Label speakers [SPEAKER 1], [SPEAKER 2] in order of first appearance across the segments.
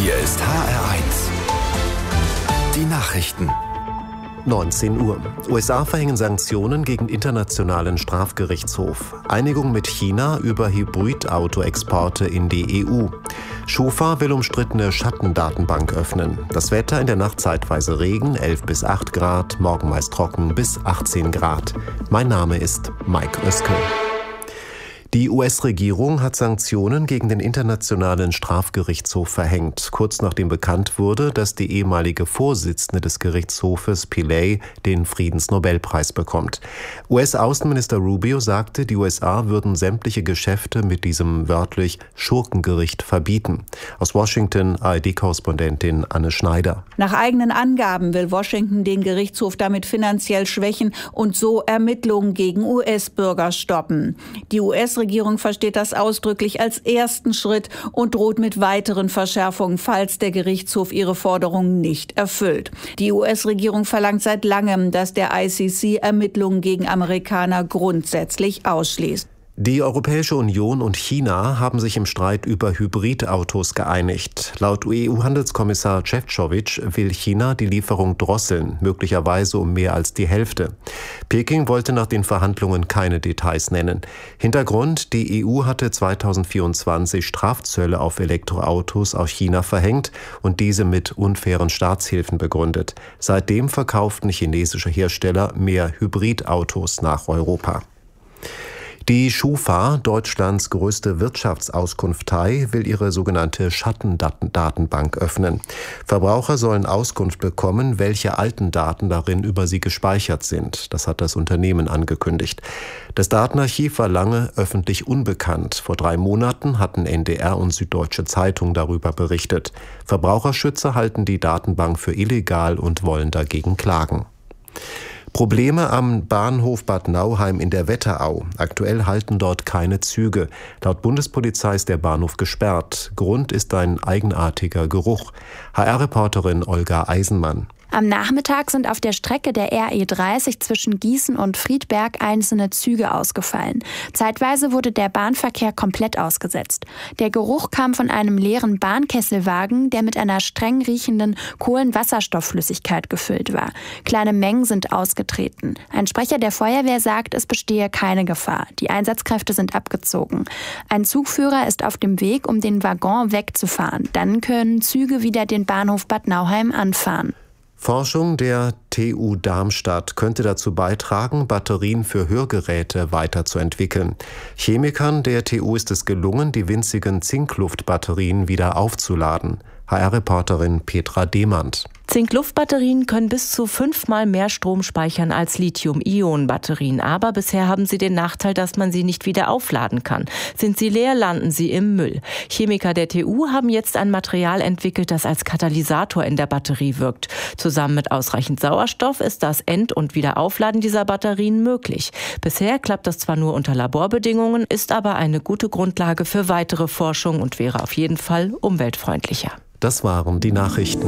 [SPEAKER 1] Hier ist HR1. Die Nachrichten.
[SPEAKER 2] 19 Uhr. USA verhängen Sanktionen gegen Internationalen Strafgerichtshof. Einigung mit China über Hybridauto-Exporte in die EU. Schufa will umstrittene Schattendatenbank öffnen. Das Wetter in der Nacht zeitweise Regen, 11 bis 8 Grad, morgen meist trocken bis 18 Grad. Mein Name ist Mike Oeskel. Die US-Regierung hat Sanktionen gegen den Internationalen Strafgerichtshof verhängt, kurz nachdem bekannt wurde, dass die ehemalige Vorsitzende des Gerichtshofes Pillay den Friedensnobelpreis bekommt. US-Außenminister Rubio sagte, die USA würden sämtliche Geschäfte mit diesem wörtlich Schurkengericht verbieten. Aus Washington ARD-Korrespondentin Anne Schneider.
[SPEAKER 3] Nach eigenen Angaben will Washington den Gerichtshof damit finanziell schwächen und so Ermittlungen gegen US-Bürger stoppen. Die US-Regierung versteht das ausdrücklich als ersten Schritt und droht mit weiteren Verschärfungen, falls der Gerichtshof ihre Forderungen nicht erfüllt. Die US-Regierung verlangt seit langem, dass der ICC Ermittlungen gegen Amerikaner grundsätzlich ausschließt.
[SPEAKER 2] Die Europäische Union und China haben sich im Streit über Hybridautos geeinigt. Laut EU-Handelskommissar Šefčovič will China die Lieferung drosseln, möglicherweise um mehr als die Hälfte. Peking wollte nach den Verhandlungen keine Details nennen. Hintergrund: Die EU hatte 2024 Strafzölle auf Elektroautos aus China verhängt und diese mit unfairen Staatshilfen begründet. Seitdem verkauften chinesische Hersteller mehr Hybridautos nach Europa. Die Schufa, Deutschlands größte Wirtschaftsauskunftei, will ihre sogenannte Schattendatenbank öffnen. Verbraucher sollen Auskunft bekommen, welche alten Daten darin über sie gespeichert sind. Das hat das Unternehmen angekündigt. Das Datenarchiv war lange öffentlich unbekannt. Vor 3 Monaten hatten NDR und Süddeutsche Zeitung darüber berichtet. Verbraucherschützer halten die Datenbank für illegal und wollen dagegen klagen. Probleme am Bahnhof Bad Nauheim in der Wetterau. Aktuell halten dort keine Züge. Laut Bundespolizei ist der Bahnhof gesperrt. Grund ist ein eigenartiger Geruch. HR-Reporterin Olga Eisenmann.
[SPEAKER 4] Am Nachmittag sind auf der Strecke der RE30 zwischen Gießen und Friedberg einzelne Züge ausgefallen. Zeitweise wurde der Bahnverkehr komplett ausgesetzt. Der Geruch kam von einem leeren Bahnkesselwagen, der mit einer streng riechenden Kohlenwasserstoffflüssigkeit gefüllt war. Kleine Mengen sind ausgetreten. Ein Sprecher der Feuerwehr sagt, es bestehe keine Gefahr. Die Einsatzkräfte sind abgezogen. Ein Zugführer ist auf dem Weg, um den Waggon wegzufahren. Dann können Züge wieder den Bahnhof Bad Nauheim anfahren.
[SPEAKER 2] Forschung der TU Darmstadt könnte dazu beitragen, Batterien für Hörgeräte weiterzuentwickeln. Chemikern der TU ist es gelungen, die winzigen Zinkluftbatterien wieder aufzuladen. HR-Reporterin Petra Demand.
[SPEAKER 5] Zinkluftbatterien können bis zu 5-mal mehr Strom speichern als Lithium-Ionen-Batterien. Aber bisher haben sie den Nachteil, dass man sie nicht wieder aufladen kann. Sind sie leer, landen sie im Müll. Chemiker der TU haben jetzt ein Material entwickelt, das als Katalysator in der Batterie wirkt. Zusammen mit ausreichend Sauerstoff ist das End- und Wiederaufladen dieser Batterien möglich. Bisher klappt das zwar nur unter Laborbedingungen, ist aber eine gute Grundlage für weitere Forschung und wäre auf jeden Fall umweltfreundlicher.
[SPEAKER 2] Das waren die Nachrichten.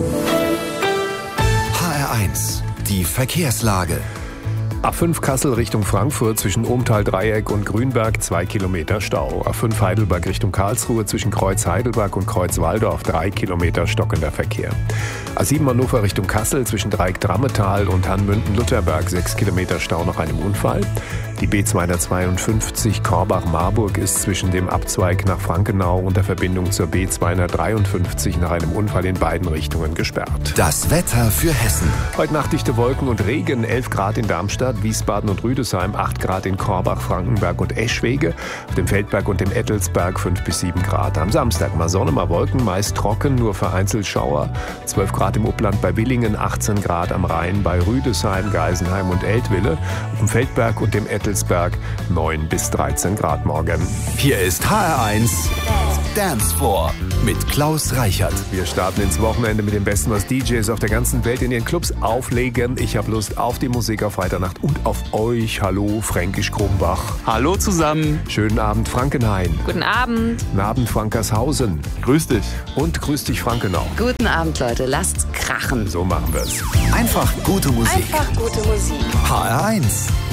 [SPEAKER 1] HR1, die Verkehrslage.
[SPEAKER 6] A5 Kassel Richtung Frankfurt zwischen Ohmtal-Dreieck und Grünberg 2 Kilometer Stau. A5 Heidelberg Richtung Karlsruhe zwischen Kreuz Heidelberg und Kreuz Walldorf 3 Kilometer stockender Verkehr. A7 Hannover Richtung Kassel zwischen Dreieck Drammetal und Hanmünden-Lutherberg 6 Kilometer Stau nach einem Unfall. Die B252 Korbach-Marburg ist zwischen dem Abzweig nach Frankenau und der Verbindung zur B253 nach einem Unfall in beiden Richtungen gesperrt.
[SPEAKER 1] Das Wetter für Hessen.
[SPEAKER 6] Heute Nacht dichte Wolken und Regen, 11 Grad in Darmstadt, Wiesbaden und Rüdesheim, 8 Grad in Korbach, Frankenberg und Eschwege, auf dem Feldberg und dem Ettelsberg 5 bis 7 Grad. Am Samstag mal Sonne, mal Wolken, meist trocken, nur vereinzelt Schauer, 12 Grad im Upland bei Willingen, 18 Grad am Rhein bei Rüdesheim, Geisenheim und Eltville, auf dem Feldberg und dem Ettelsberg 9 bis 13 Grad morgen.
[SPEAKER 1] Hier ist HR1 Dance Floor mit Klaus Reichert.
[SPEAKER 6] Wir starten ins Wochenende mit dem Besten, was DJs auf der ganzen Welt in ihren Clubs auflegen. Ich habe Lust auf die Musik auf Freitagnacht und auf euch. Hallo, Fränkisch Krumbach.
[SPEAKER 7] Hallo zusammen.
[SPEAKER 6] Schönen Abend, Frankenhain.
[SPEAKER 8] Guten Abend.
[SPEAKER 6] Guten Abend, Frankershausen.
[SPEAKER 7] Grüß dich.
[SPEAKER 6] Und grüß dich, Frankenau.
[SPEAKER 8] Guten Abend, Leute. Lasst's krachen.
[SPEAKER 6] So machen wir's.
[SPEAKER 1] Einfach gute Musik.
[SPEAKER 8] Einfach gute Musik.
[SPEAKER 1] HR1